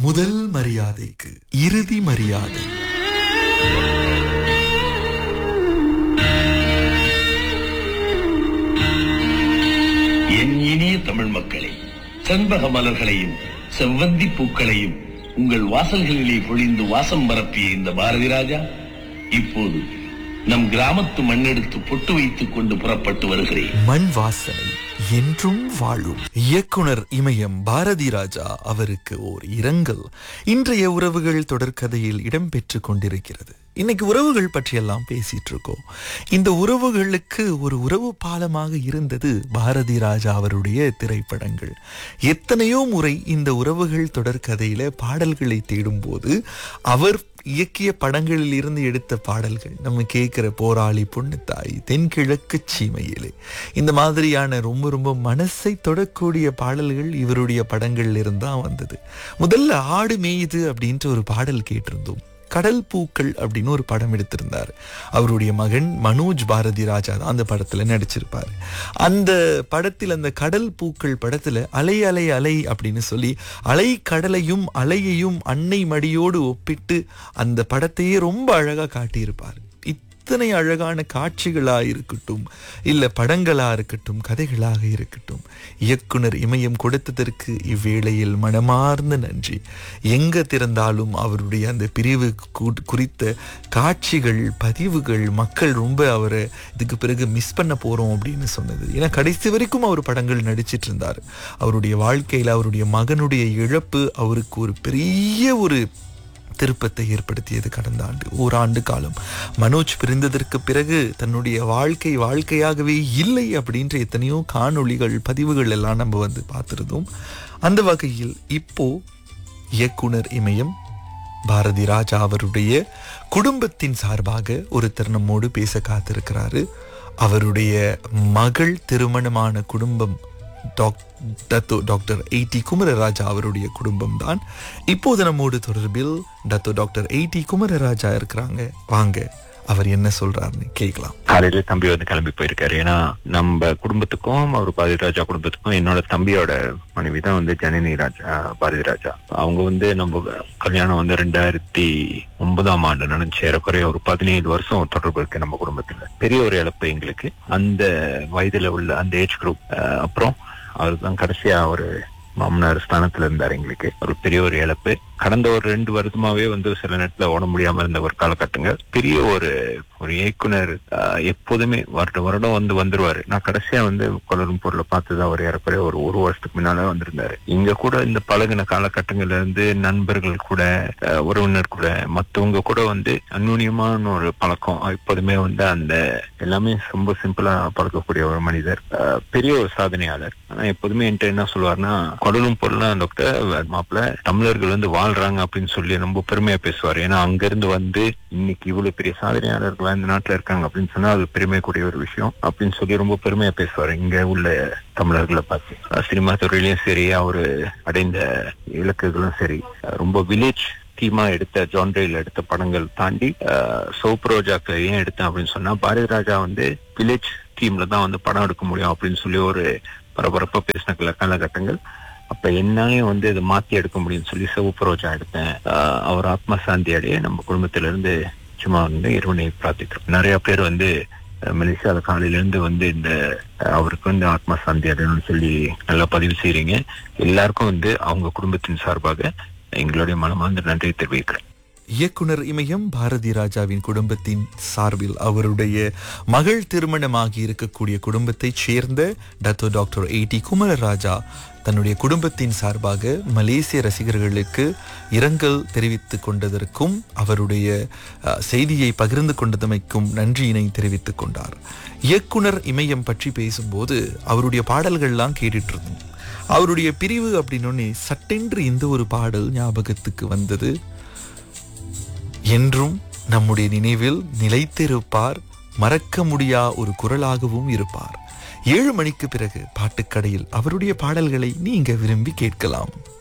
முதல் மரியாதைக்கு இறுதி மரியாதை. என் இனிய தமிழ் மக்களே, செண்பக மலர்களையும் செவ்வந்தி பூக்களையும் உங்கள் வாசல்களிலே பொழிந்து வாசம் பரப்பிய இந்த பாரதி ராஜா இப்போது நம் கிராமத்து மண்ணெடுத்து பொட்டு வைத்துக் கொண்டு புறப்பட்டு வருகிறேன். மண் வாசனை என்றும் வாழும் இயக்குனர் இமயம் பாரதி ராஜா அவருக்கு ஓர் இரங்கல் இன்றைய உறவுகள் தொடர்கதையில் இடம்பெற்று கொண்டிருக்கிறது. இன்னைக்கு உறவுகள் பற்றியெல்லாம் பேசிட்டு இருக்கோம். இந்த உறவுகளுக்கு ஒரு உறவு பாலமாக இருந்தது பாரதி ராஜா அவருடைய திரைப்படங்கள். எத்தனையோ முறை இந்த உறவுகள் தொடர்கதையில பாடல்களை தேடும் போது அவர் இயக்கிய படங்களில் இருந்து எடுத்த பாடல்கள் நம்ம கேட்கிற போராளி பொண்ணுத்தாய், தென்கிழக்கு சீமையிலே, இந்த மாதிரியான ரொம்ப ரொம்ப மனசை தொடக்கூடிய பாடல்கள் இவருடைய படங்கள்ல இருந்தா வந்தது. முதல்ல ஆடு மேயுது அப்படின்ற ஒரு பாடல் கேட்டிருந்தோம். கடல் பூக்கள் அப்படின்னு ஒரு படம் எடுத்திருந்தார். அவருடைய மகன் மனோஜ் பாரதி ராஜா தான் அந்த படத்துல நடிச்சிருப்பாரு. அந்த படத்தில் அந்த கடல் பூக்கள் படத்துல அலை அலை அலை அப்படின்னு சொல்லி அலை கடலையும் அலையையும் அன்னை மடியோடு ஒப்பிட்டு அந்த படத்தையே ரொம்ப அழகா காட்டியிருப்பார். இத்தனை அழகான காட்சிகளா இருக்கட்டும், இல்ல படங்களா இருக்கட்டும், கதைகளாக இருக்கட்டும், இயக்குனர் இமயம் கொடுத்ததற்கு இவ்வேளையில் மனமார்ந்த நன்றி. எங்க திறந்தாலும் அவருடைய அந்த பிரிவு குறித்த காட்சிகள், பதிவுகள், மக்கள் ரொம்ப அவரை இதுக்கு பிறகு மிஸ் பண்ண போறோம் அப்படின்னு சொன்னது. ஏன்னா கடைசி வரைக்கும் அவர் படங்கள் நடிச்சிட்டு இருந்தார். அவருடைய வாழ்க்கையில அவருடைய மகனுடைய இழப்பு அவருக்கு ஒரு பெரிய ஒரு திருப்பத்தை ஏற்படுத்தியது. கடந்த ஆண்டு ஓராண்டு காலம் மனோஜ் பிரிந்ததற்கு பிறகு தன்னுடைய வாழ்க்கையாகவே இல்லை அப்படின்ற எத்தனையோ காணொளிகள், பதிவுகள் எல்லாம் நம்ம பார்த்திருந்தோம். அந்த வகையில் இப்போ இயக்குனர் இமயம் பாரதி ராஜா அவருடைய குடும்பத்தின் சார்பாக ஒரு தருணமோடு பேச காத்திருக்கிறாரு. அவருடைய மகள் திருமணமான குடும்பம் டாக்டர் ஏடி குமரராஜா அவருடைய குடும்பம் தான். இப்போது நம்மோடு தொடர்பில் டாக்டர் ஏடி குமரராஜா இருக்கிறாங்க. வாங்க அவர் என்ன சொல்றாருன்னு கேட்கலாம். காலையில தம்பி கிளம்பி போயிருக்காரு. ஏன்னா நம்ம குடும்பத்துக்கும் அவர் பாரதி ராஜா குடும்பத்துக்கும் என்னோட தம்பியோட மனைவி தான் ஜனனி ராஜா பாரதி ராஜா. அவங்க நம்ம கல்யாணம் 2009ஆம் ஆண்டு நடந்துச்சு. ஏறக்குறைய ஒரு 17 வருஷம் தொடர்பு இருக்கு நம்ம குடும்பத்துல. பெரிய ஒரு இழப்பு எங்களுக்கு. அந்த வயதுல உள்ள அந்த ஏஜ் குரூப். அப்புறம் அவர் தான் கடைசியா ஒரு மாமனார் ஸ்தானத்துல இருந்தார். எங்களுக்கு ஒரு பெரிய ஒரு இழப்பு. கடந்த ஒரு 2 வருடமாவே சில நேரத்துல ஓட முடியாம இருந்த ஒரு காலகட்டங்கள். பெரிய ஒரு இயக்குனர் எப்போதுமே வருடம் வந்துருவாரு. நான் கடைசியா கோலாலம்பூர்ல பார்த்ததா ஒரு ஏறக்குறைய ஒரு வருஷத்துக்கு முன்னால வந்திருந்தாரு. இங்க கூட இந்த பழகின காலகட்டங்கள்ல இருந்து நண்பர்கள் கூட, உறவினர் கூட, மத்தவங்க கூட அந்நுண்ணியமான ஒரு பழக்கம். எப்போதுமே அந்த எல்லாமே ரொம்ப சிம்பிளா பழக்கக்கூடிய ஒரு மனிதர். பெரிய ஒரு சாதனையாளர். ஆனா எப்போதுமே என்கிட்ட என்ன சொல்லுவாருன்னா, கோலாலம்பூர்லாம் டாக்டர் மாப்பிள்ள தமிழர்கள் வாழ்றாங்க அப்படின்னு சொல்லி ரொம்ப பெருமையா பேசுவார். ஏன்னா அங்க இருந்து இன்னைக்கு இவ்வளவு பெரிய சாதனையாளர்கள் இந்த நாட்டுல இருக்காங்க அப்படின்னு சொன்னா அது பெருமைக்கூடிய ஒரு விஷயம் அப்படின்னு சொல்லி ரொம்ப பெருமையா பேசுவாரு இங்க உள்ள தமிழர்களை பார்த்து. சினிமா துறையிலயும் சரி, அவரு அடைந்த இலக்குகளும் சரி, ரொம்ப வில்லேஜ் தீமா எடுத்த ஜான்ரேல எடுத்த படங்கள் தாண்டி சோப் ரோஜாக்கள் ஏன் எடுத்தேன் அப்படின்னு சொன்னா, பாரதி ராஜா வில்லேஜ் தீம்ல தான் படம் எடுக்க முடியும் அப்படின்னு சொல்லி ஒரு பரபரப்பா பேசின காலகட்டங்கள். அப்ப என்னாலையும் இதை மாத்தி எடுக்க முடியும்னு சொல்லி சிவப்பு ரோஜா எடுத்தேன். அவர் ஆத்மா சாந்தி அடைய நம்ம குடும்பத்தில இருந்து சும்மா இறைவனை பிரார்த்திக்கிறோம். நிறைய பேர் மலேசியால காலையில இருந்து இந்த அவருக்கு ஆத்மா சாந்தி அடையணும்னு சொல்லி நல்லா பதிவு செய்றீங்க. எல்லாருக்கும் அவங்க குடும்பத்தின் சார்பாக எங்களுடைய மனமார்ந்த நன்றியை தெரிவிக்கிறேன். இயக்குனர் இமயம் பாரதி ராஜாவின் குடும்பத்தின் சார்பில் அவருடைய மகள் திருமணமாகி இருக்கக்கூடிய குடும்பத்தை சேர்ந்த டாக்டர் ஏடி குமரராஜா தன்னுடைய குடும்பத்தின் சார்பாக மலேசிய ரசிகர்களுக்கு இரங்கல் தெரிவித்துக் கொண்டதற்கும் அவருடைய செய்தியை பகிர்ந்து கொண்டதமைக்கும் நன்றியினை தெரிவித்துக் கொண்டார். இயக்குனர் இமயம் பற்றி பேசும்போது அவருடைய பாடல்கள்லாம் கேட்டுட்டு இருந்தோம். அவருடைய பிரிவு அப்படின்னு சட்டென்று இந்த ஒரு பாடல் ஞாபகத்துக்கு வந்தது. என்றும் நம்முடைய நினைவில் நிலைத்திருப்பார், மறக்க முடியா ஒரு குரலாகவும் இருப்பார். 7 மணிக்கு பிறகு பாட்டுக்கடையில் அவருடைய பாடல்களை நீங்க விரும்பி கேட்கலாம்.